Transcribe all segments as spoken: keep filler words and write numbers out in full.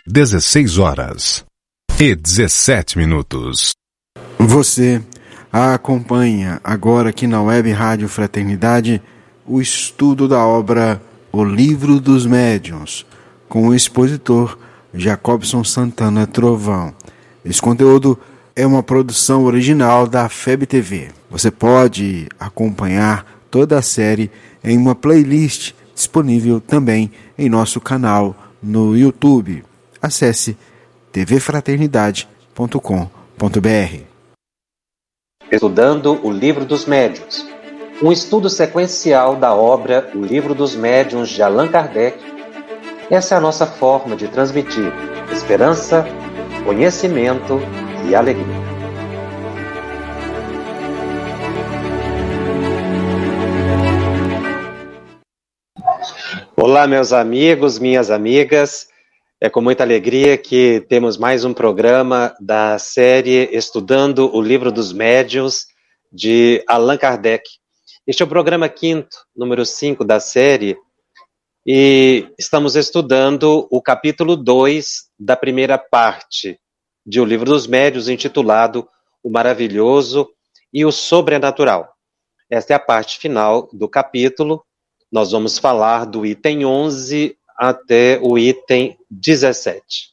dezesseis horas e dezessete minutos. Você acompanha agora aqui na Web Rádio Fraternidade o estudo da obra O Livro dos Médiuns, com o expositor Jacobson Santana Trovão. Esse conteúdo é uma produção original da F E B T V. Você pode acompanhar toda a série em uma playlist disponível também em nosso canal no YouTube. Acesse t v fraternidade ponto com ponto b r. Estudando o Livro dos Médiuns, um estudo sequencial da obra O Livro dos Médiuns de Allan Kardec. Essa é a nossa forma de transmitir esperança, conhecimento e alegria. Olá, meus amigos, minhas amigas. É com muita alegria que temos mais um programa da série Estudando o Livro dos Médiuns de Allan Kardec. Este é o programa quinto, número cinco da série, e estamos estudando o capítulo dois da primeira parte de O Livro dos Médiuns, intitulado O Maravilhoso e o Sobrenatural. Esta é a parte final do capítulo. Nós vamos falar do item onze até o item dezessete.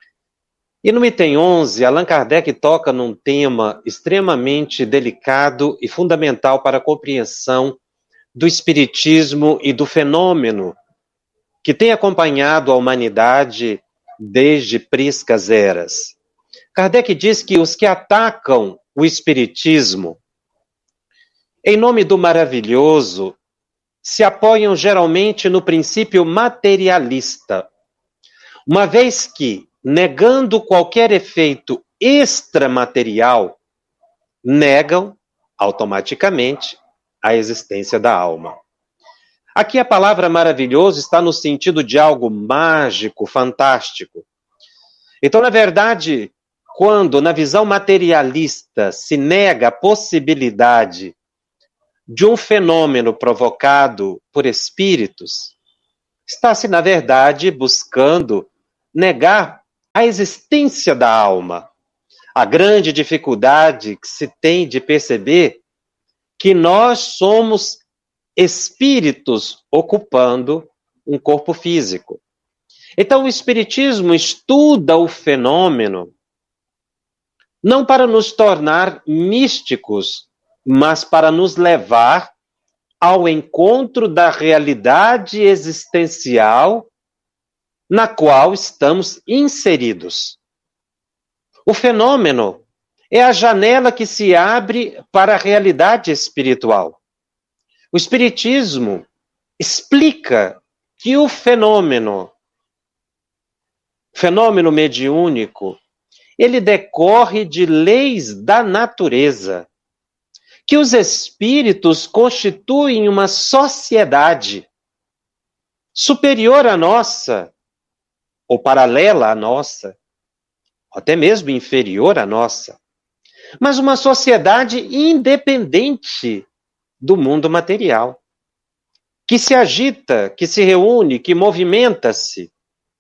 E no item onze, Allan Kardec toca num tema extremamente delicado e fundamental para a compreensão do espiritismo e do fenômeno que tem acompanhado a humanidade desde priscas eras. Kardec diz que os que atacam o espiritismo em nome do maravilhoso se apoiam geralmente no princípio materialista, uma vez que, negando qualquer efeito extramaterial, negam automaticamente a existência da alma. Aqui a palavra maravilhoso está no sentido de algo mágico, fantástico. Então, na verdade, quando na visão materialista se nega a possibilidade de um fenômeno provocado por espíritos, está-se, na verdade, buscando negar a existência da alma. A grande dificuldade que se tem de perceber que nós somos espíritos ocupando um corpo físico. Então, o espiritismo estuda o fenômeno não para nos tornar místicos, mas para nos levar ao encontro da realidade existencial na qual estamos inseridos. O fenômeno é a janela que se abre para a realidade espiritual. O espiritismo explica que o fenômeno, fenômeno mediúnico, ele decorre de leis da natureza, que os espíritos constituem uma sociedade superior à nossa, ou paralela à nossa, ou até mesmo inferior à nossa, mas uma sociedade independente do mundo material, que se agita, que se reúne, que movimenta-se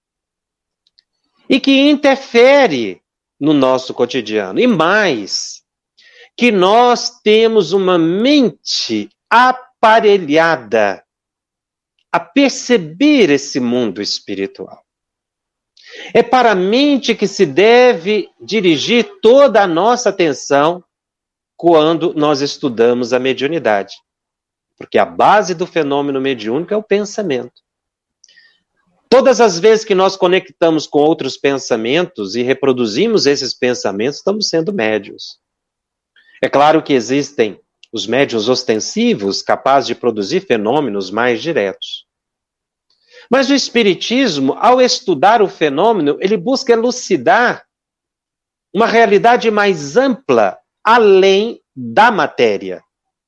e que interfere no nosso cotidiano. E mais, que nós temos uma mente aparelhada a perceber esse mundo espiritual. É para a mente que se deve dirigir toda a nossa atenção quando nós estudamos a mediunidade. Porque a base do fenômeno mediúnico é o pensamento. Todas as vezes que nós conectamos com outros pensamentos e reproduzimos esses pensamentos, estamos sendo médiuns. É claro que existem os médiuns ostensivos capazes de produzir fenômenos mais diretos. Mas o espiritismo, ao estudar o fenômeno, ele busca elucidar uma realidade mais ampla, além da matéria.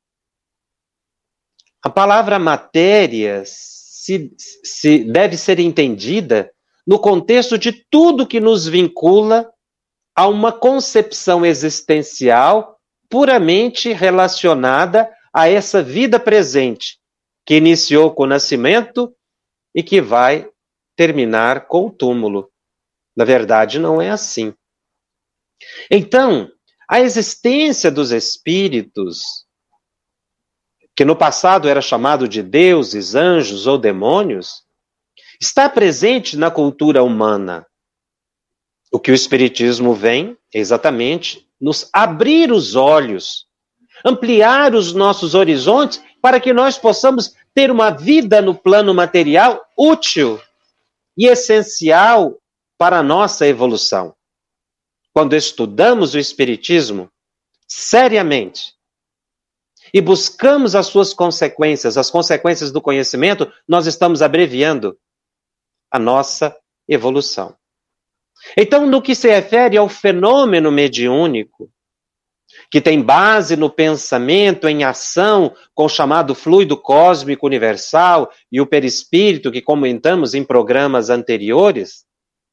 A palavra matéria se, se deve ser entendida no contexto de tudo que nos vincula a uma concepção existencial puramente relacionada a essa vida presente, que iniciou com o nascimento e que vai terminar com o túmulo. Na verdade, não é assim. Então, a existência dos espíritos, que no passado era chamado de deuses, anjos ou demônios, está presente na cultura humana. O que o Espiritismo vem é exatamente nos abrir os olhos, ampliar os nossos horizontes para que nós possamos ter uma vida no plano material útil e essencial para a nossa evolução. Quando estudamos o Espiritismo seriamente e buscamos as suas consequências, as consequências do conhecimento, nós estamos abreviando a nossa evolução. Então, no que se refere ao fenômeno mediúnico, que tem base no pensamento em ação com o chamado fluido cósmico universal e o perispírito, que comentamos em programas anteriores,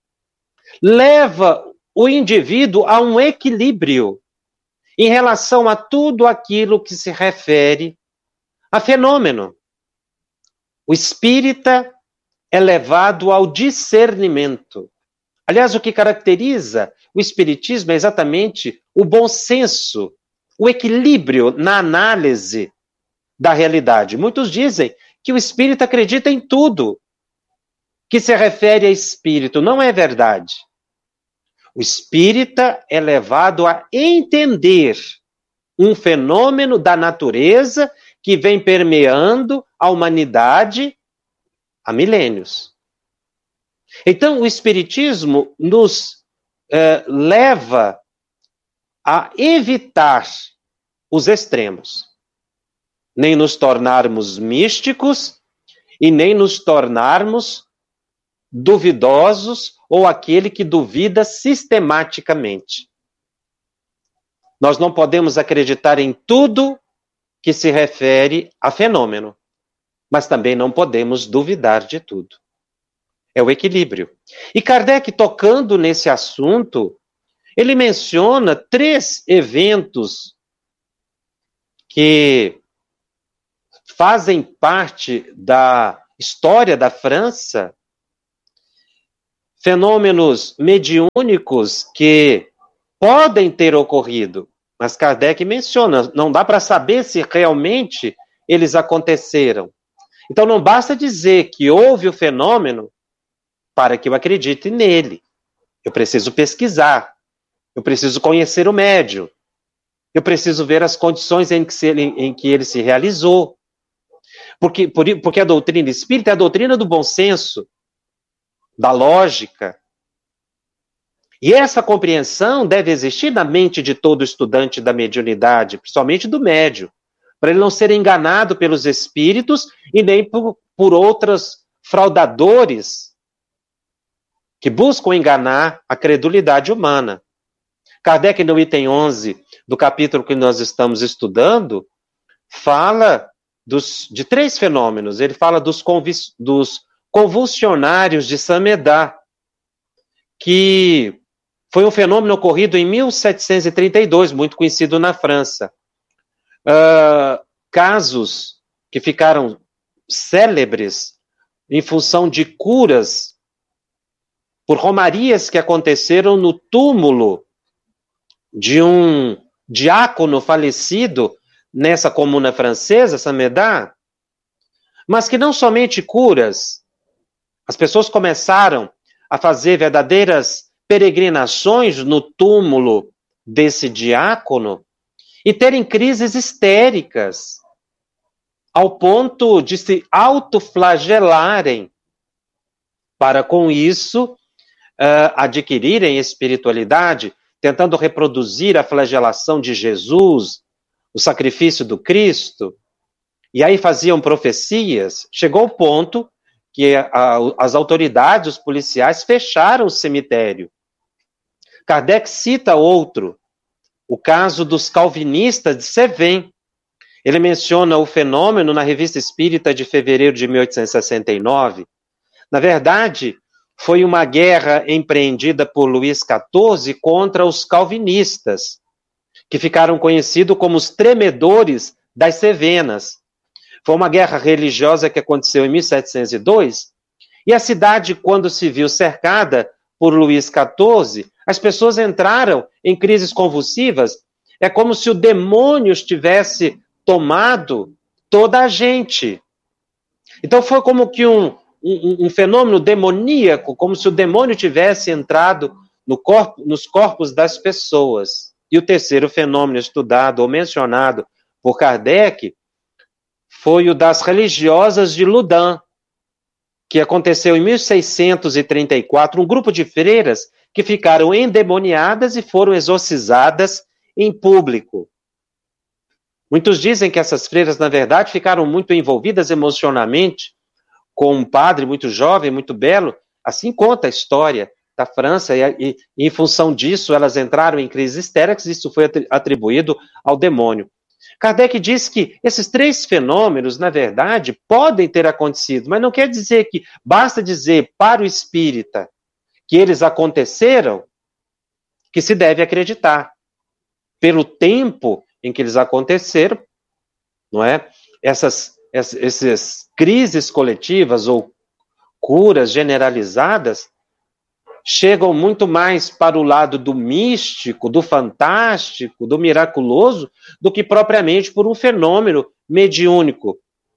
leva o indivíduo a um equilíbrio em relação a tudo aquilo que se refere a fenômeno. O espírita é levado ao discernimento. Aliás, o que caracteriza o espiritismo é exatamente o bom senso, o equilíbrio na análise da realidade. Muitos dizem que o espírita acredita em tudo que se refere a espírito. Não é verdade. O espírita é levado a entender um fenômeno da natureza que vem permeando a humanidade há milênios. Então, o Espiritismo nos eh, leva a evitar os extremos, nem nos tornarmos místicos e nem nos tornarmos duvidosos ou aquele que duvida sistematicamente. Nós não podemos acreditar em tudo que se refere a fenômeno, mas também não podemos duvidar de tudo. É o equilíbrio. E Kardec, tocando nesse assunto, ele menciona três eventos que fazem parte da história da França, fenômenos mediúnicos que podem ter ocorrido, mas Kardec menciona, não dá para saber se realmente eles aconteceram. Então não basta dizer que houve o fenômeno para que eu acredite nele. Eu preciso pesquisar, eu preciso conhecer o médium, eu preciso ver as condições em que, se, em, em que ele se realizou. Porque, por, porque a doutrina espírita é a doutrina do bom senso, da lógica. E essa compreensão deve existir na mente de todo estudante da mediunidade, principalmente do médium, para ele não ser enganado pelos espíritos e nem por, por outros fraudadores que buscam enganar a credulidade humana. Kardec, no item onze do capítulo que nós estamos estudando, fala dos, de três fenômenos. Ele fala dos, convis, dos convulsionários de Saint-Médard, que foi um fenômeno ocorrido em mil setecentos e trinta e dois, muito conhecido na França. Uh, casos que ficaram célebres em função de curas por romarias que aconteceram no túmulo de um diácono falecido nessa comuna francesa, Saint-Médard, mas que não somente curas, as pessoas começaram a fazer verdadeiras peregrinações no túmulo desse diácono e terem crises histéricas, ao ponto de se autoflagelarem, para com isso Uh, adquirirem espiritualidade, tentando reproduzir a flagelação de Jesus, o sacrifício do Cristo, e aí faziam profecias. Chegou ao ponto que a, a, as autoridades, os policiais, fecharam o cemitério. Kardec cita outro, o caso dos calvinistas de Cévennes. Ele menciona o fenômeno na Revista Espírita de fevereiro de mil oitocentos e sessenta e nove. Na verdade, foi uma guerra empreendida por Luís quatorze contra os calvinistas, que ficaram conhecidos como os tremedores das Cevenas. Foi uma guerra religiosa que aconteceu em mil setecentos e dois, e a cidade, quando se viu cercada por Luís quatorze, as pessoas entraram em crises convulsivas. É como se o demônio tivesse tomado toda a gente. Então foi como que um, um, um fenômeno demoníaco, como se o demônio tivesse entrado no corpo, nos corpos das pessoas. E o terceiro fenômeno estudado ou mencionado por Kardec foi o das religiosas de Loudun, que aconteceu em mil seiscentos e trinta e quatro, um grupo de freiras que ficaram endemoniadas e foram exorcizadas em público. Muitos dizem que essas freiras, na verdade, ficaram muito envolvidas emocionalmente com um padre muito jovem, muito belo. Assim conta a história da França, e, e, e em função disso elas entraram em crises histéricas, e isso foi atribuído ao demônio. Kardec diz que esses três fenômenos, na verdade, podem ter acontecido, mas não quer dizer que basta dizer para o espírita que eles aconteceram, que se deve acreditar. Pelo tempo em que eles aconteceram, não é? Essas, essas, essas crises coletivas ou curas generalizadas chegam muito mais para o lado do místico, do fantástico, do miraculoso, do que propriamente por um fenômeno mediúnico.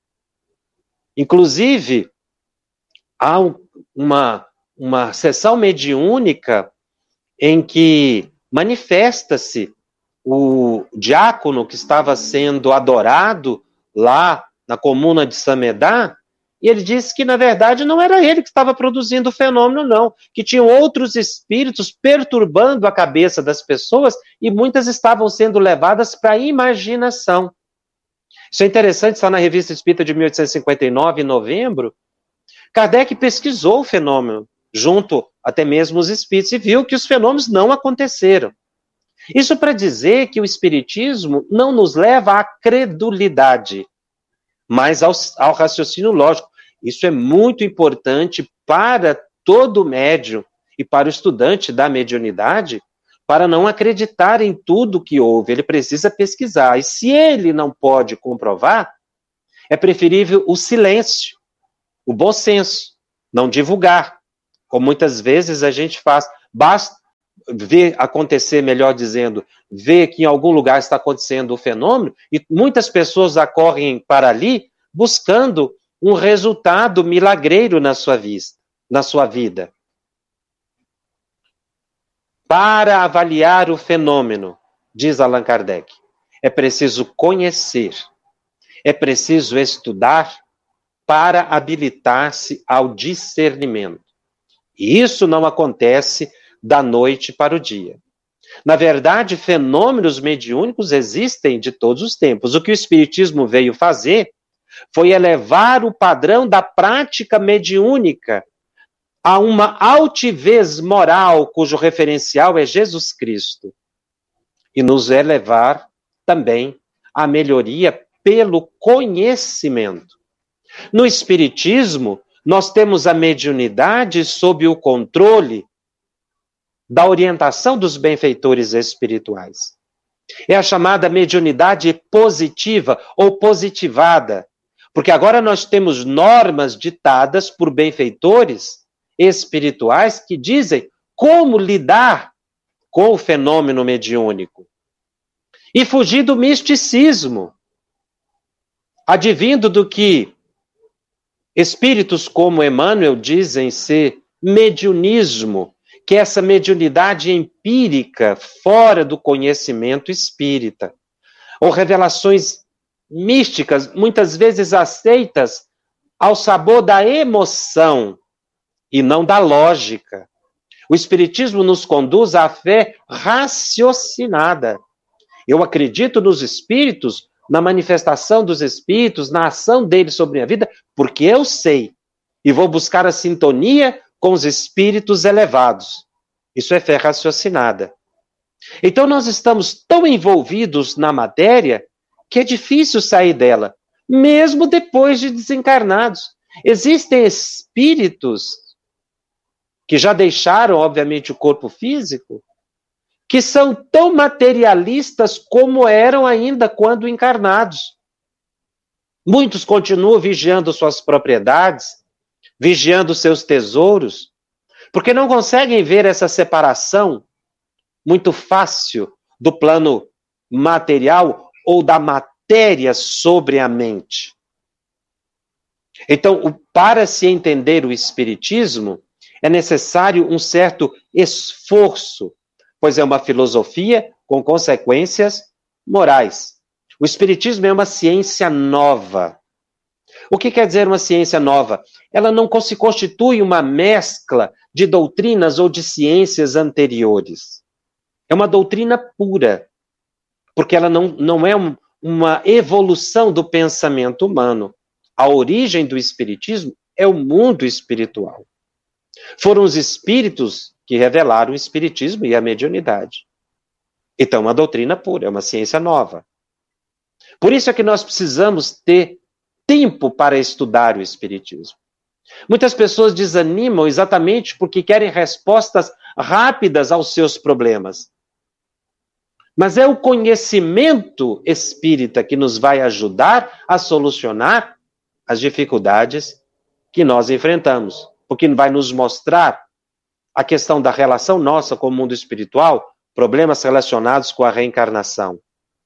Inclusive, há uma, uma sessão mediúnica em que manifesta-se o diácono que estava sendo adorado lá na comuna de Samedá, e ele disse que, na verdade, não era ele que estava produzindo o fenômeno, não. Que tinham outros espíritos perturbando a cabeça das pessoas e muitas estavam sendo levadas para a imaginação. Isso é interessante, está na Revista Espírita de mil oitocentos e cinquenta e nove, em novembro. Kardec pesquisou o fenômeno, junto até mesmo os espíritos, e viu que os fenômenos não aconteceram. Isso para dizer que o espiritismo não nos leva à credulidade, mas ao, ao raciocínio lógico. Isso é muito importante para todo médium e para o estudante da mediunidade, para não acreditar em tudo que houve. Ele precisa pesquisar. E se ele não pode comprovar, é preferível o silêncio, o bom senso, não divulgar, como muitas vezes a gente faz. Basta ver acontecer, melhor dizendo, ver que em algum lugar está acontecendo o fenômeno, e muitas pessoas acorrem para ali buscando um resultado milagreiro na sua, vista, na sua vida. Para avaliar o fenômeno, diz Allan Kardec, é preciso conhecer, é preciso estudar para habilitar-se ao discernimento. E isso não acontece da noite para o dia. Na verdade, fenômenos mediúnicos existem de todos os tempos. O que o Espiritismo veio fazer foi elevar o padrão da prática mediúnica a uma altivez moral cujo referencial é Jesus Cristo, e nos elevar também à melhoria pelo conhecimento. No Espiritismo, nós temos a mediunidade sob o controle da orientação dos benfeitores espirituais. É a chamada mediunidade positiva ou positivada, porque agora nós temos normas ditadas por benfeitores espirituais que dizem como lidar com o fenômeno mediúnico. E fugir do misticismo, advindo do que espíritos como Emmanuel dizem ser mediunismo, que é essa mediunidade empírica fora do conhecimento espírita, ou revelações místicas, muitas vezes aceitas ao sabor da emoção e não da lógica. O Espiritismo nos conduz à fé raciocinada. Eu acredito nos espíritos, na manifestação dos espíritos, na ação deles sobre a vida, porque eu sei, e vou buscar a sintonia com os espíritos elevados. Isso é fé raciocinada. Então nós estamos tão envolvidos na matéria que é difícil sair dela, mesmo depois de desencarnados. Existem espíritos que já deixaram, obviamente, o corpo físico, que são tão materialistas como eram ainda quando encarnados. Muitos continuam vigiando suas propriedades, vigiando seus tesouros, Porque não conseguem ver essa separação muito fácil do plano material ou da matéria sobre a mente. Então, para se entender o Espiritismo, é necessário um certo esforço, pois é uma filosofia com consequências morais. O Espiritismo é uma ciência nova. O que quer dizer uma ciência nova? Ela não se constitui uma mescla de doutrinas ou de ciências anteriores. É uma doutrina pura, porque ela não, não é um, uma evolução do pensamento humano. A origem do Espiritismo é o mundo espiritual. Foram os espíritos que revelaram o Espiritismo e a mediunidade. Então, é uma doutrina pura, é uma ciência nova. Por isso é que nós precisamos ter tempo para estudar o Espiritismo. Muitas pessoas desanimam exatamente porque querem respostas rápidas aos seus problemas. Mas é o conhecimento espírita que nos vai ajudar a solucionar as dificuldades que nós enfrentamos. Porque vai nos mostrar a questão da relação nossa com o mundo espiritual, problemas relacionados com a reencarnação.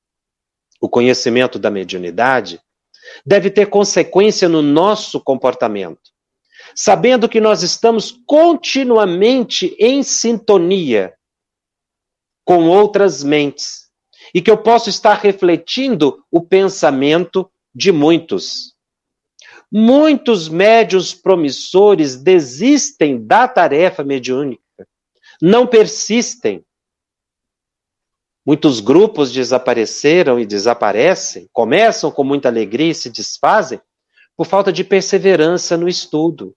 O conhecimento da mediunidade deve ter consequência no nosso comportamento, sabendo que nós estamos continuamente em sintonia com outras mentes e que eu posso estar refletindo o pensamento de muitos. Muitos médiuns promissores desistem da tarefa mediúnica, não persistem. Muitos grupos desapareceram e desaparecem, começam com muita alegria e se desfazem por falta de perseverança no estudo.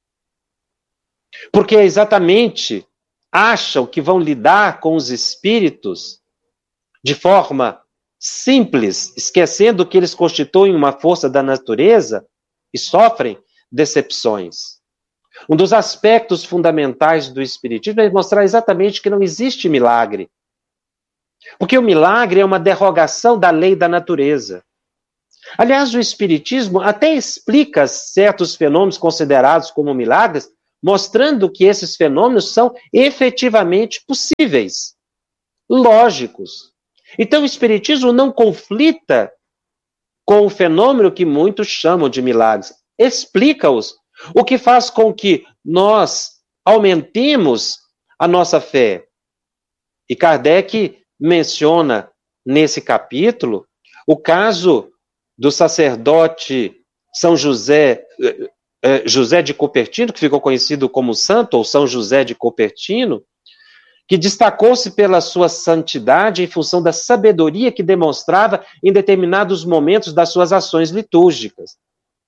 Porque exatamente acham que vão lidar com os espíritos de forma simples, esquecendo que eles constituem uma força da natureza e sofrem decepções. Um dos aspectos fundamentais do Espiritismo é mostrar exatamente que não existe milagre. Porque o milagre é uma derrogação da lei da natureza. Aliás, o Espiritismo até explica certos fenômenos considerados como milagres, mostrando que esses fenômenos são efetivamente possíveis, lógicos. Então o Espiritismo não conflita com o fenômeno que muitos chamam de milagres. Explica-os, o que faz com que nós aumentemos a nossa fé. E Kardec menciona nesse capítulo o caso do sacerdote São José, José de Cupertino, que ficou conhecido como santo, ou São José de Cupertino, que destacou-se pela sua santidade em função da sabedoria que demonstrava em determinados momentos das suas ações litúrgicas.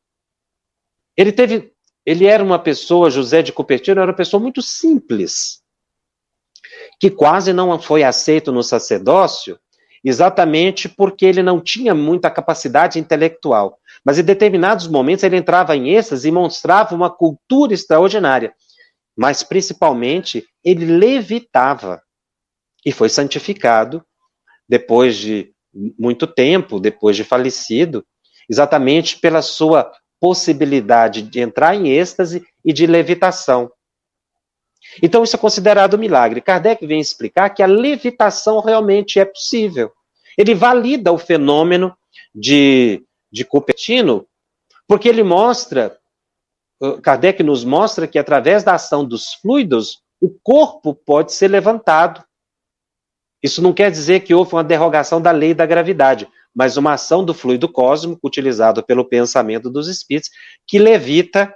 Ele teve, ele era uma pessoa, José de Cupertino era uma pessoa muito simples, que quase não foi aceito no sacerdócio, exatamente porque ele não tinha muita capacidade intelectual. Mas em determinados momentos ele entrava em êxtase e mostrava uma cultura extraordinária. Mas principalmente ele levitava e foi santificado depois de muito tempo, depois de falecido, exatamente pela sua possibilidade de entrar em êxtase e de levitação. Então isso é considerado milagre. Kardec vem explicar que a levitação realmente é possível. Ele valida o fenômeno de, de Cupertino, porque ele mostra, Kardec nos mostra que através da ação dos fluidos, o corpo pode ser levantado. Isso não quer dizer que houve uma derrogação da lei da gravidade, mas uma ação do fluido cósmico utilizado pelo pensamento dos espíritos que levita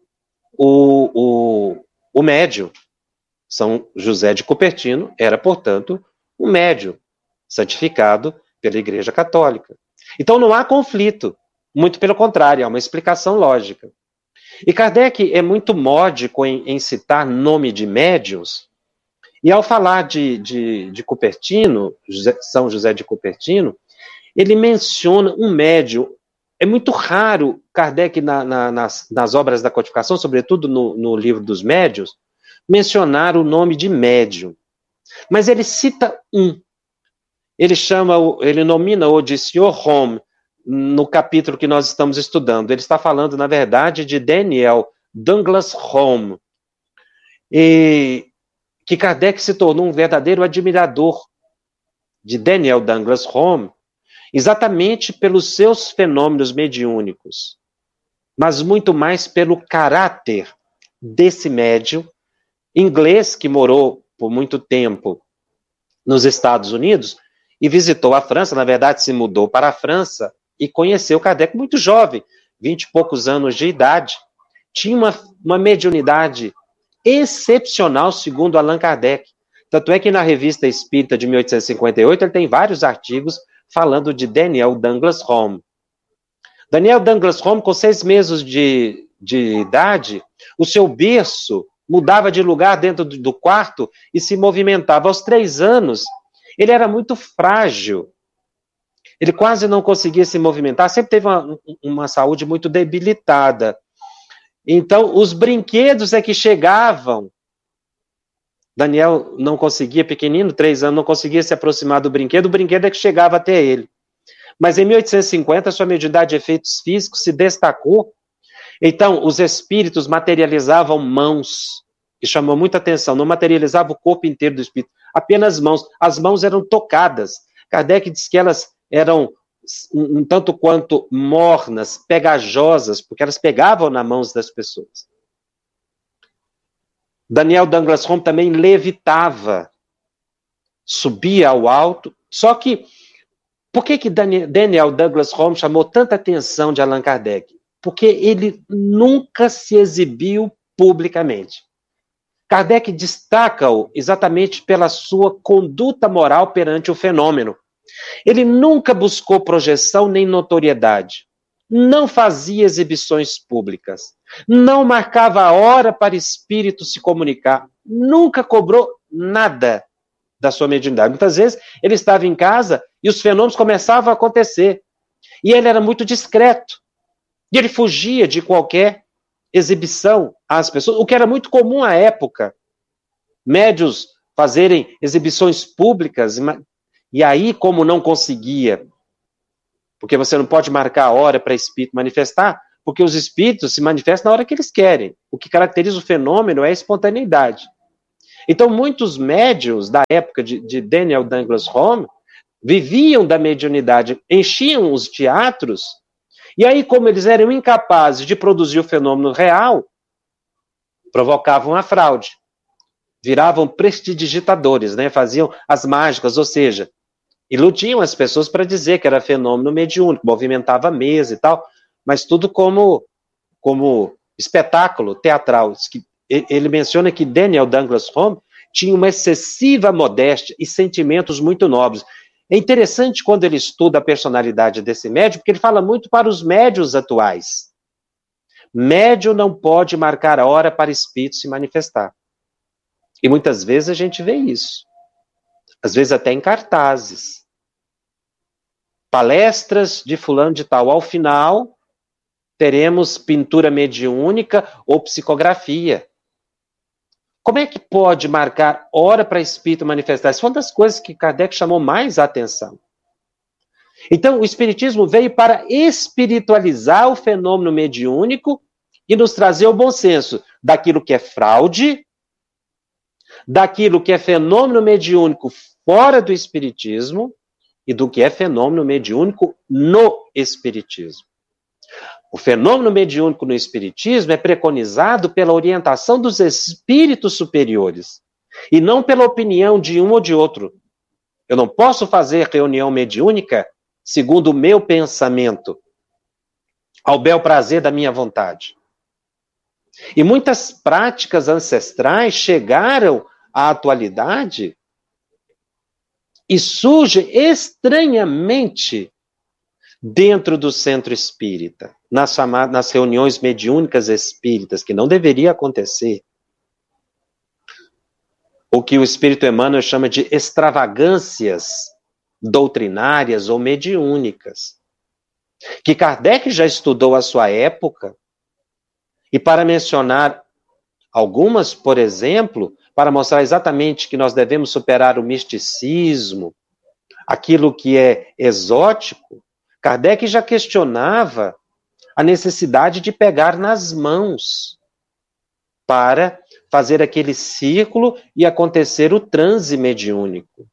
o, o, o médium. São José de Cupertino era, portanto, um médium santificado pela Igreja Católica. Então não há conflito, muito pelo contrário, há uma explicação lógica. E Kardec é muito módico em, em citar nome de médiuns, e ao falar de, de, de Cupertino, José, São José de Cupertino, ele menciona um médium. É muito raro Kardec, na, na, nas, nas obras da codificação, sobretudo no, no livro dos médiuns, mencionar o nome de médium. Mas ele cita um. Ele chama, ele nomina-o de senhor Home, no capítulo que nós estamos estudando. Ele está falando, na verdade, de Daniel Douglas Home. e que Kardec se tornou um verdadeiro admirador de Daniel Douglas Home, exatamente pelos seus fenômenos mediúnicos, mas muito mais pelo caráter desse médium inglês que morou por muito tempo nos Estados Unidos e visitou a França, na verdade se mudou para a França e conheceu Kardec muito jovem, vinte e poucos anos de idade. Tinha uma, uma mediunidade excepcional, segundo Allan Kardec. Tanto é que na Revista Espírita de mil oitocentos e cinquenta e oito ele tem vários artigos falando de Daniel Douglas Home. Daniel Douglas Home, com seis meses de, de idade, o seu berço mudava de lugar dentro do, do quarto e se movimentava. Aos três anos, ele era muito frágil. Ele quase não conseguia se movimentar, sempre teve uma, uma saúde muito debilitada. Então, os brinquedos é que chegavam. Daniel não conseguia, pequenino, três anos, não conseguia se aproximar do brinquedo, o brinquedo é que chegava até ele. Mas em mil oitocentos e cinquenta, sua mediunidade de efeitos físicos se destacou. Então, os espíritos materializavam mãos, que chamou muita atenção, não materializava o corpo inteiro do espírito, apenas mãos. As mãos eram tocadas. Kardec diz que elas eram um, um tanto quanto mornas, pegajosas, porque elas pegavam nas mãos das pessoas. Daniel Douglas Home também levitava, subia ao alto. Só que, por que que Daniel Douglas Home chamou tanta atenção de Allan Kardec? Porque ele nunca se exibiu publicamente. Kardec destaca-o exatamente pela sua conduta moral perante o fenômeno. Ele nunca buscou projeção nem notoriedade. Não fazia exibições públicas. Não marcava a hora para espírito se comunicar. Nunca cobrou nada da sua mediunidade. Muitas vezes ele estava em casa e os fenômenos começavam a acontecer. E ele era muito discreto. E ele fugia de qualquer exibição às pessoas, o que era muito comum à época. Médios fazerem exibições públicas, e aí, como não conseguia, porque você não pode marcar a hora para espírito manifestar, porque os espíritos se manifestam na hora que eles querem. O que caracteriza o fenômeno é a espontaneidade. Então, muitos médiuns da época de, de Daniel Douglas Home viviam da mediunidade, enchiam os teatros. E aí, como eles eram incapazes de produzir o fenômeno real, provocavam a fraude. Viravam prestidigitadores, né? Faziam as mágicas, ou seja, iludiam as pessoas para dizer que era fenômeno mediúnico, movimentava a mesa e tal, mas tudo como, como espetáculo teatral. Ele menciona que Daniel Douglas Home tinha uma excessiva modéstia e sentimentos muito nobres. É interessante quando ele estuda a personalidade desse médium, porque ele fala muito para os médiuns atuais. Médium não pode marcar a hora para espírito se manifestar. E muitas vezes a gente vê isso. Às vezes até em cartazes. Palestras de fulano de tal. Ao final, teremos pintura mediúnica ou psicografia. Como é que pode marcar hora para espírito manifestar? Isso foi uma das coisas que Kardec chamou mais a atenção. Então, o espiritismo veio para espiritualizar o fenômeno mediúnico e nos trazer o bom senso daquilo que é fraude, daquilo que é fenômeno mediúnico fora do espiritismo e do que é fenômeno mediúnico no espiritismo. O fenômeno mediúnico no espiritismo é preconizado pela orientação dos espíritos superiores e não pela opinião de um ou de outro. Eu não posso fazer reunião mediúnica segundo o meu pensamento, ao bel prazer da minha vontade. E muitas práticas ancestrais chegaram à atualidade e surgem estranhamente dentro do centro espírita, nas, chamadas, nas reuniões mediúnicas espíritas, que não deveria acontecer. O que o Espírito Emmanuel chama de extravagâncias doutrinárias ou mediúnicas, que Kardec já estudou à sua época, e para mencionar algumas, por exemplo, para mostrar exatamente que nós devemos superar o misticismo, aquilo que é exótico, Kardec já questionava a necessidade de pegar nas mãos para fazer aquele círculo e acontecer o transe mediúnico.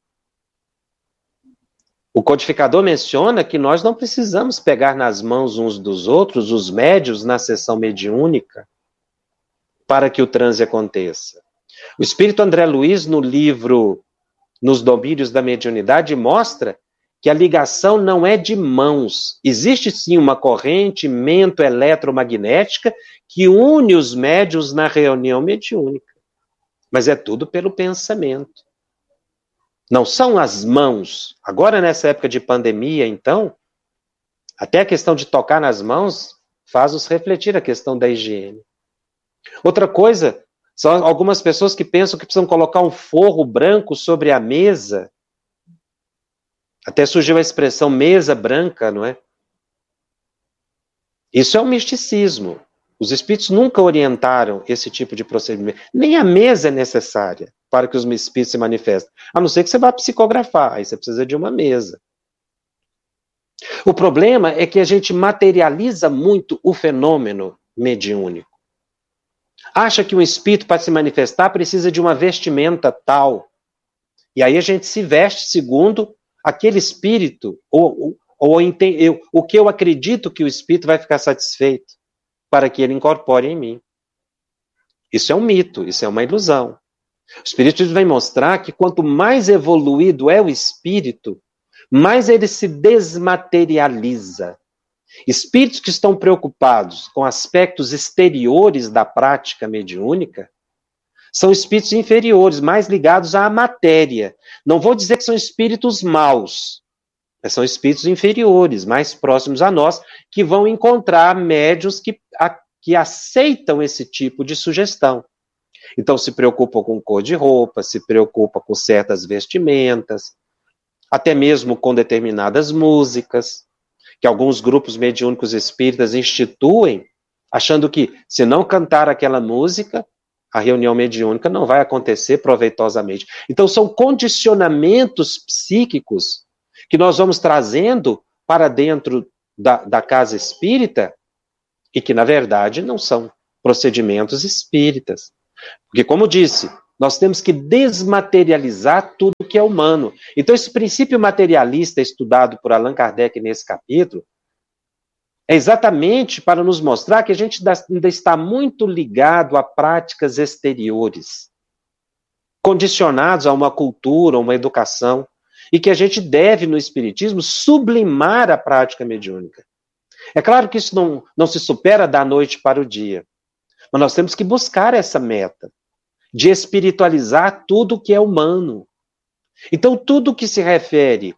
O codificador menciona que nós não precisamos pegar nas mãos uns dos outros, os médiuns, na sessão mediúnica, para que o transe aconteça. O espírito André Luiz, no livro Nos Domínios da Mediunidade, mostra que a ligação não é de mãos. Existe sim uma corrente mento-eletromagnética que une os médiuns na reunião mediúnica. Mas é tudo pelo pensamento. Não são as mãos. Agora, nessa época de pandemia, então, até a questão de tocar nas mãos faz-nos refletir a questão da higiene. Outra coisa, são algumas pessoas que pensam que precisam colocar um forro branco sobre a mesa. Até surgiu a expressão mesa branca, não é? Isso é um misticismo. Os espíritos nunca orientaram esse tipo de procedimento. Nem a mesa é necessária para que os espíritos se manifestem. A não ser que você vá psicografar, aí você precisa de uma mesa. O problema é que a gente materializa muito o fenômeno mediúnico. Acha que um espírito, para se manifestar, precisa de uma vestimenta tal. E aí a gente se veste segundo aquele espírito, ou, ou, ou eu, o que eu acredito que o espírito vai ficar satisfeito, para que ele incorpore em mim. Isso é um mito, isso é uma ilusão. O Espiritismo vem mostrar que quanto mais evoluído é o espírito, mais ele se desmaterializa. Espíritos que estão preocupados com aspectos exteriores da prática mediúnica são espíritos inferiores, mais ligados à matéria. Não vou dizer que são espíritos maus, mas são espíritos inferiores, mais próximos a nós, que vão encontrar médiuns que, a, que aceitam esse tipo de sugestão. Então se preocupam com cor de roupa, se preocupam com certas vestimentas, até mesmo com determinadas músicas, que alguns grupos mediúnicos espíritas instituem, achando que se não cantar aquela música, a reunião mediúnica não vai acontecer proveitosamente. Então são condicionamentos psíquicos que nós vamos trazendo para dentro da, da casa espírita e que, na verdade, não são procedimentos espíritas. Porque, como disse, nós temos que desmaterializar tudo que é humano. Então, esse princípio materialista estudado por Allan Kardec nesse capítulo é exatamente para nos mostrar que a gente ainda está muito ligado a práticas exteriores, condicionados a uma cultura, a uma educação, e que a gente deve, no Espiritismo, sublimar a prática mediúnica. É claro que isso não, não se supera da noite para o dia, mas nós temos que buscar essa meta de espiritualizar tudo que é humano. Então, tudo que se refere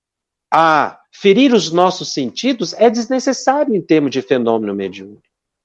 a ferir os nossos sentidos é desnecessário em termos de fenômeno mediúnico.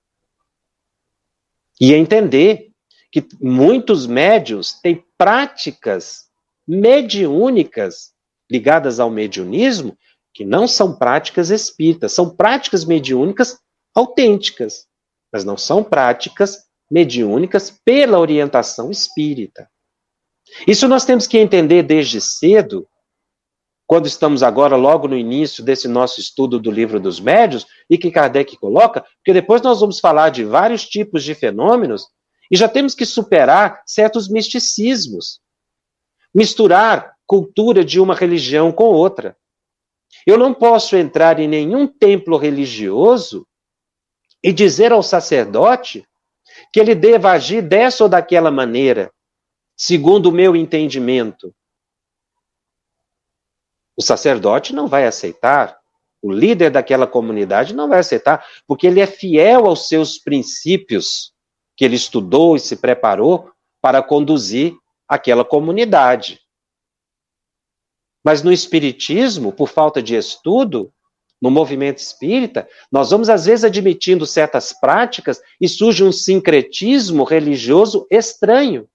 E entender que muitos médiuns têm práticas mediúnicas ligadas ao mediunismo que não são práticas espíritas, são práticas mediúnicas autênticas, mas não são práticas mediúnicas pela orientação espírita. Isso nós temos que entender desde cedo, quando estamos agora logo no início desse nosso estudo do Livro dos Médiuns, e que Kardec coloca, porque depois nós vamos falar de vários tipos de fenômenos, e já temos que superar certos misticismos, misturar cultura de uma religião com outra. Eu não posso entrar em nenhum templo religioso e dizer ao sacerdote que ele deva agir dessa ou daquela maneira, segundo o meu entendimento. O sacerdote não vai aceitar, o líder daquela comunidade não vai aceitar, porque ele é fiel aos seus princípios que ele estudou e se preparou para conduzir aquela comunidade. Mas no espiritismo, por falta de estudo, no movimento espírita, nós vamos às vezes admitindo certas práticas e surge um sincretismo religioso estranho,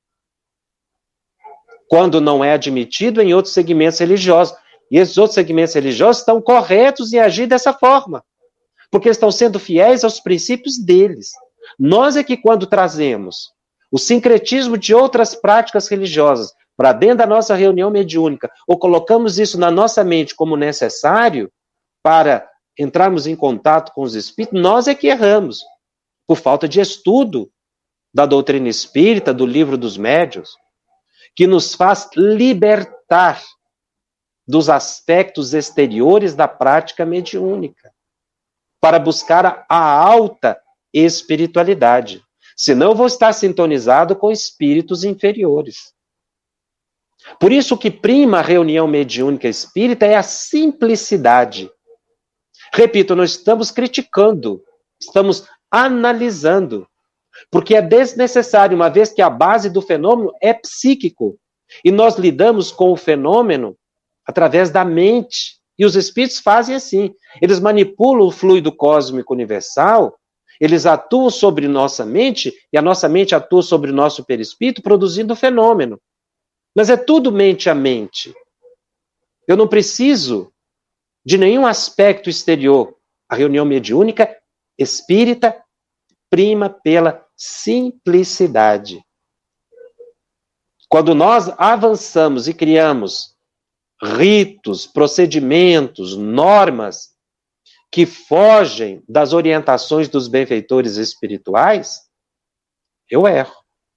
quando não é admitido em outros segmentos religiosos. E esses outros segmentos religiosos estão corretos em agir dessa forma, porque estão sendo fiéis aos princípios deles. Nós é que, quando trazemos o sincretismo de outras práticas religiosas para dentro da nossa reunião mediúnica, ou colocamos isso na nossa mente como necessário para entrarmos em contato com os espíritos, nós é que erramos, por falta de estudo da doutrina espírita, do livro dos médiuns, que nos faz libertar dos aspectos exteriores da prática mediúnica, para buscar a alta espiritualidade. Senão eu vou estar sintonizado com espíritos inferiores. Por isso que prima a reunião mediúnica espírita é a simplicidade. Repito, nós estamos criticando, estamos analisando, porque é desnecessário, uma vez que a base do fenômeno é psíquico, e nós lidamos com o fenômeno através da mente, e os espíritos fazem assim, eles manipulam o fluido cósmico universal, eles atuam sobre nossa mente, e a nossa mente atua sobre o nosso perispírito, produzindo o fenômeno. Mas é tudo mente a mente. Eu não preciso de nenhum aspecto exterior. A reunião mediúnica espírita prima pela simplicidade. Quando nós avançamos e criamos ritos, procedimentos, normas que fogem das orientações dos benfeitores espirituais, eu erro.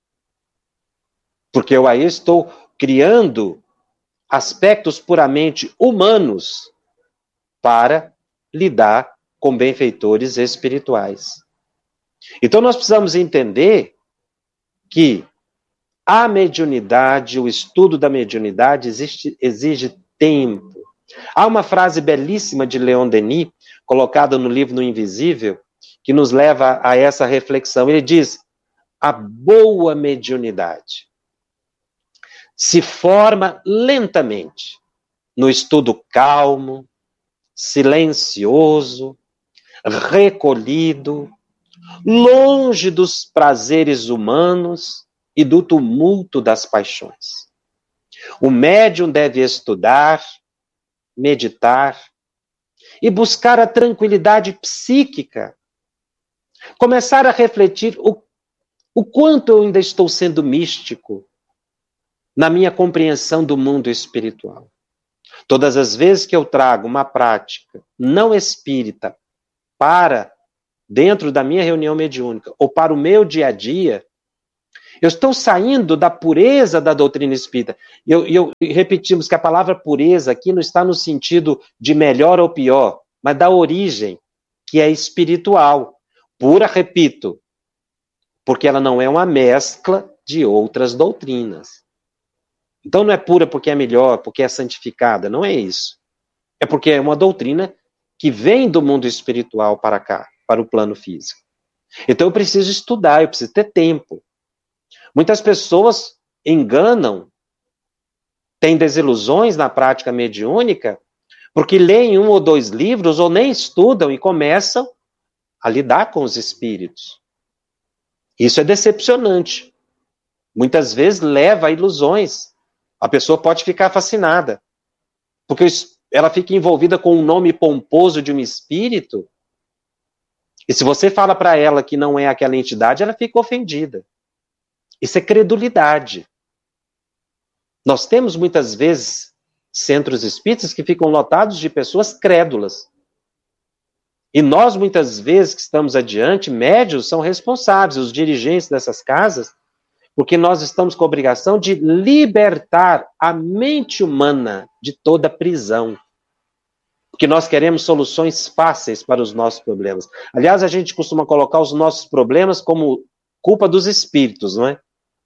Porque eu aí estou criando aspectos puramente humanos para lidar com benfeitores espirituais. Então nós precisamos entender que a mediunidade, o estudo da mediunidade existe, exige tempo. Há uma frase belíssima de Leon Denis, colocada no livro No Invisível, que nos leva a essa reflexão. Ele diz: a boa mediunidade se forma lentamente, no estudo calmo, silencioso, recolhido, longe dos prazeres humanos e do tumulto das paixões. O médium deve estudar, meditar e buscar a tranquilidade psíquica. Começar a refletir o, o quanto eu ainda estou sendo místico na minha compreensão do mundo espiritual. Todas as vezes que eu trago uma prática não espírita para dentro da minha reunião mediúnica ou para o meu dia a dia, eu estou saindo da pureza da doutrina espírita. E eu, eu, repetimos que a palavra pureza aqui não está no sentido de melhor ou pior, mas da origem, que é espiritual. Pura, repito, porque ela não é uma mescla de outras doutrinas. Então não é pura porque é melhor, porque é santificada, não é isso. É porque é uma doutrina que vem do mundo espiritual para cá, para o plano físico. Então eu preciso estudar, eu preciso ter tempo. Muitas pessoas enganam, têm desilusões na prática mediúnica, porque leem um ou dois livros ou nem estudam e começam a lidar com os espíritos. Isso é decepcionante. Muitas vezes leva a ilusões. A pessoa pode ficar fascinada, porque ela fica envolvida com o nome pomposo de um espírito, e se você fala para ela que não é aquela entidade, ela fica ofendida. Isso é credulidade. Nós temos muitas vezes centros espíritas que ficam lotados de pessoas crédulas. E nós, muitas vezes, que estamos adiante, médios são responsáveis, os dirigentes dessas casas, porque nós estamos com a obrigação de libertar a mente humana de toda prisão. Porque nós queremos soluções fáceis para os nossos problemas. Aliás, a gente costuma colocar os nossos problemas como culpa dos espíritos, não é?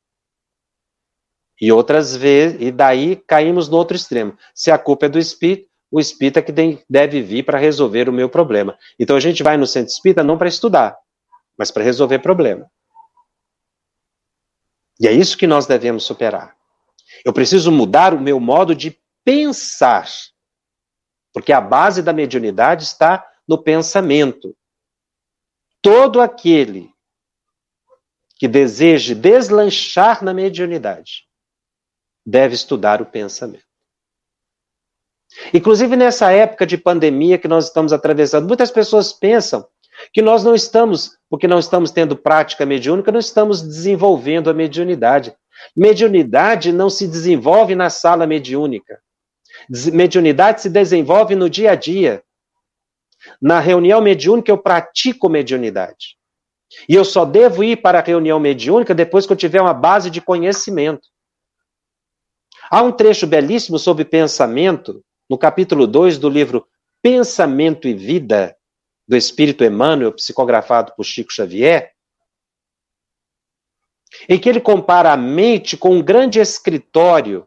E outras vezes, e daí caímos no outro extremo. Se a culpa é do espírito, o espírita que tem, deve vir para resolver o meu problema. Então a gente vai no centro espírita não para estudar, mas para resolver problema. E é isso que nós devemos superar. Eu preciso mudar o meu modo de pensar, porque a base da mediunidade está no pensamento. Todo aquele que deseje deslanchar na mediunidade deve estudar o pensamento. Inclusive nessa época de pandemia que nós estamos atravessando, muitas pessoas pensam que nós não estamos, porque não estamos tendo prática mediúnica, não estamos desenvolvendo a mediunidade. Mediunidade não se desenvolve na sala mediúnica. Mediunidade se desenvolve no dia a dia. Na reunião mediúnica eu pratico mediunidade. E eu só devo ir para a reunião mediúnica depois que eu tiver uma base de conhecimento. Há um trecho belíssimo sobre pensamento, no capítulo dois do livro Pensamento e Vida, do Espírito Emmanuel, psicografado por Chico Xavier, em que ele compara a mente com um grande escritório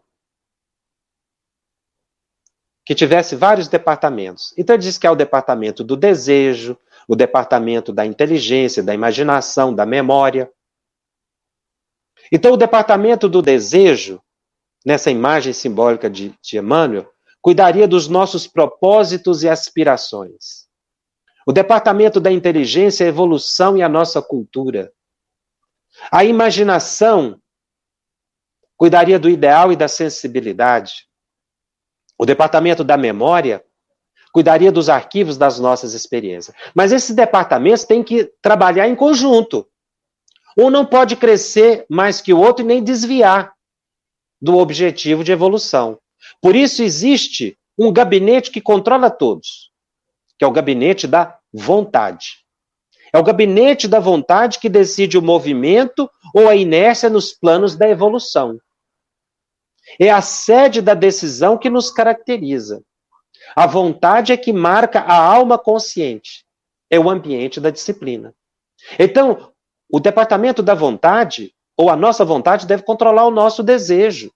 que tivesse vários departamentos. Então ele diz que é o departamento do desejo, o departamento da inteligência, da imaginação, da memória. Então o departamento do desejo, nessa imagem simbólica de, de Emmanuel, cuidaria dos nossos propósitos e aspirações. O departamento da inteligência, a evolução e a nossa cultura. A imaginação cuidaria do ideal e da sensibilidade. O departamento da memória cuidaria dos arquivos das nossas experiências. Mas esses departamentos têm que trabalhar em conjunto. Um não pode crescer mais que o outro e nem desviar do objetivo de evolução. Por isso existe um gabinete que controla todos, que é o gabinete da vontade. É o gabinete da vontade que decide o movimento ou a inércia nos planos da evolução. É a sede da decisão que nos caracteriza. A vontade é que marca a alma consciente. É o ambiente da disciplina. Então, o departamento da vontade, ou a nossa vontade, deve controlar o nosso desejo,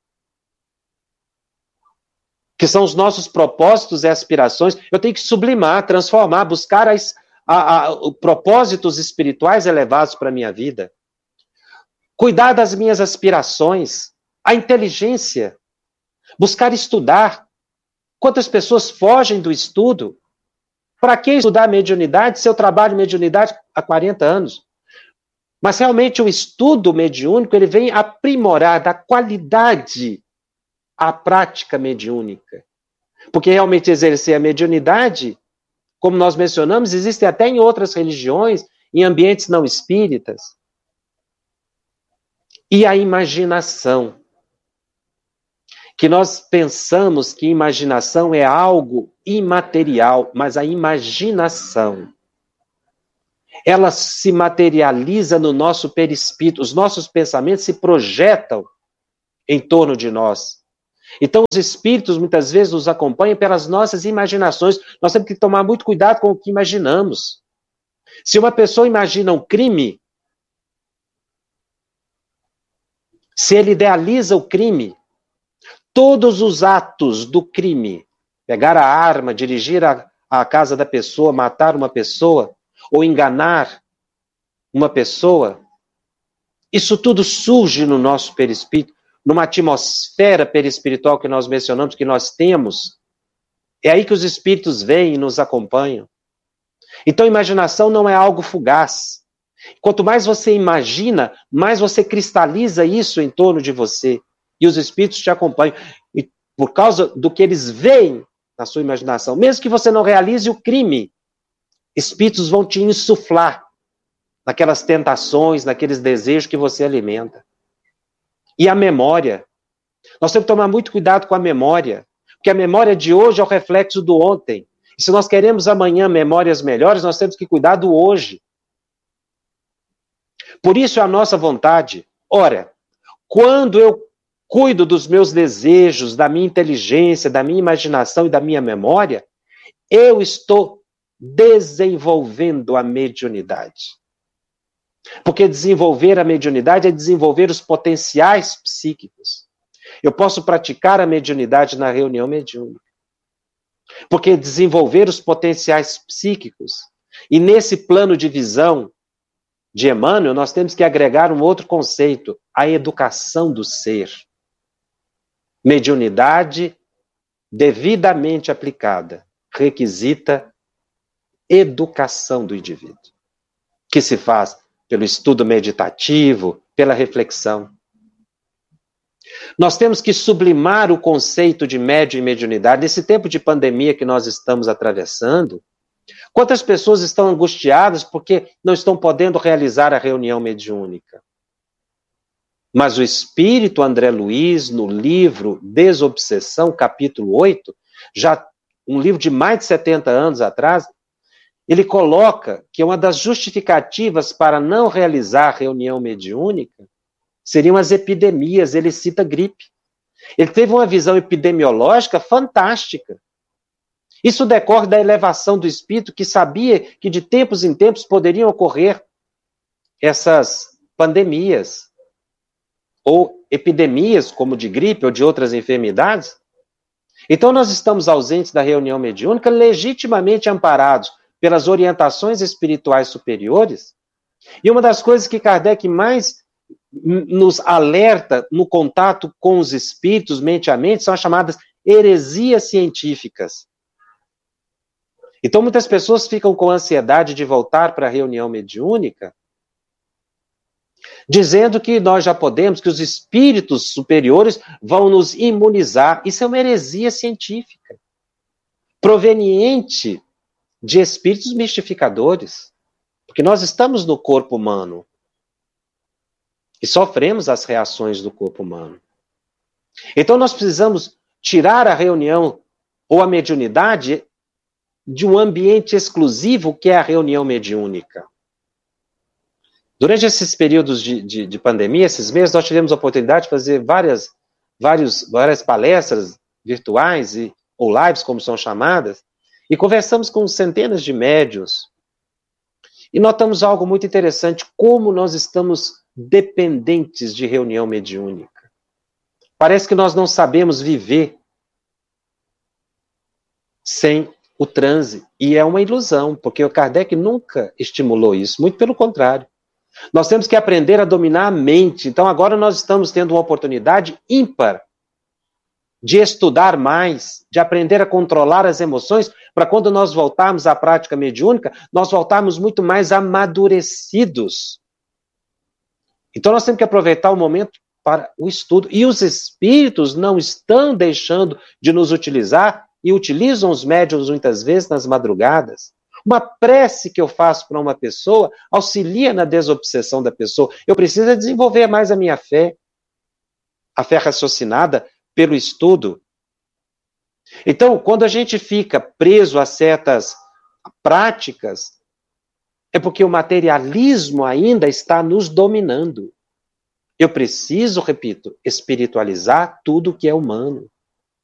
que são os nossos propósitos e aspirações. Eu tenho que sublimar, transformar, buscar as, a, a, propósitos espirituais elevados para a minha vida. Cuidar das minhas aspirações, a inteligência, buscar estudar. Quantas pessoas fogem do estudo? Para que estudar mediunidade se eu trabalho mediunidade há quarenta anos? Mas realmente o estudo mediúnico ele vem aprimorar da qualidade a prática mediúnica. Porque realmente exercer a mediunidade, como nós mencionamos, existe até em outras religiões, em ambientes não espíritas. E a imaginação. Que nós pensamos que imaginação é algo imaterial, mas a imaginação, ela se materializa no nosso perispírito, os nossos pensamentos se projetam em torno de nós. Então os espíritos muitas vezes nos acompanham pelas nossas imaginações. Nós temos que tomar muito cuidado com o que imaginamos. Se uma pessoa imagina um crime, se ele idealiza o crime, todos os atos do crime, pegar a arma, dirigir a, a casa da pessoa, matar uma pessoa, ou enganar uma pessoa, isso tudo surge no nosso perispírito, numa atmosfera perispiritual que nós mencionamos, que nós temos. É aí que os espíritos vêm e nos acompanham. Então, imaginação não é algo fugaz. Quanto mais você imagina, mais você cristaliza isso em torno de você. E os espíritos te acompanham. E por causa do que eles veem na sua imaginação, mesmo que você não realize o crime, espíritos vão te insuflar naquelas tentações, naqueles desejos que você alimenta. E a memória. Nós temos que tomar muito cuidado com a memória, porque a memória de hoje é o reflexo do ontem. E se nós queremos amanhã memórias melhores, nós temos que cuidar do hoje. Por isso é a nossa vontade. Ora, quando eu cuido dos meus desejos, da minha inteligência, da minha imaginação e da minha memória, eu estou desenvolvendo a mediunidade. Porque desenvolver a mediunidade é desenvolver os potenciais psíquicos. Eu posso praticar a mediunidade na reunião mediúnica. Porque desenvolver os potenciais psíquicos, e nesse plano de visão de Emmanuel, nós temos que agregar um outro conceito, a educação do ser. Mediunidade devidamente aplicada requisita educação do indivíduo, que se faz pelo estudo meditativo, pela reflexão. Nós temos que sublimar o conceito de médium e mediunidade. Nesse tempo de pandemia que nós estamos atravessando, quantas pessoas estão angustiadas porque não estão podendo realizar a reunião mediúnica? Mas o espírito André Luiz, no livro Desobsessão, capítulo oito, já um livro de mais de setenta anos atrás, ele coloca que uma das justificativas para não realizar reunião mediúnica seriam as epidemias. Ele cita gripe. Ele teve uma visão epidemiológica fantástica. Isso decorre da elevação do espírito, que sabia que de tempos em tempos poderiam ocorrer essas pandemias, ou epidemias, como de gripe ou de outras enfermidades. Então nós estamos ausentes da reunião mediúnica, legitimamente amparados pelas orientações espirituais superiores. E uma das coisas que Kardec mais nos alerta no contato com os espíritos, mente a mente, são as chamadas heresias científicas. Então muitas pessoas ficam com ansiedade de voltar para a reunião mediúnica, dizendo que nós já podemos, que os espíritos superiores vão nos imunizar. Isso é uma heresia científica, proveniente de espíritos mistificadores, porque nós estamos no corpo humano e sofremos as reações do corpo humano. Então nós precisamos tirar a reunião ou a mediunidade de um ambiente exclusivo que é a reunião mediúnica. Durante esses períodos de, de, de pandemia, esses meses, nós tivemos a oportunidade de fazer várias, vários, várias palestras virtuais e, ou lives, como são chamadas, e conversamos com centenas de médiuns. E notamos algo muito interessante, como nós estamos dependentes de reunião mediúnica. Parece que nós não sabemos viver sem o transe. E é uma ilusão, porque o Kardec nunca estimulou isso, muito pelo contrário. Nós temos que aprender a dominar a mente. Então agora nós estamos tendo uma oportunidade ímpar de estudar mais, de aprender a controlar as emoções, para quando nós voltarmos à prática mediúnica, nós voltarmos muito mais amadurecidos. Então nós temos que aproveitar o momento para o estudo. E os espíritos não estão deixando de nos utilizar, e utilizam os médiuns muitas vezes nas madrugadas. Uma prece que eu faço para uma pessoa auxilia na desobsessão da pessoa. Eu preciso desenvolver mais a minha fé, a fé raciocinada pelo estudo. Então, quando a gente fica preso a certas práticas, é porque o materialismo ainda está nos dominando. Eu preciso, repito, espiritualizar tudo que é humano.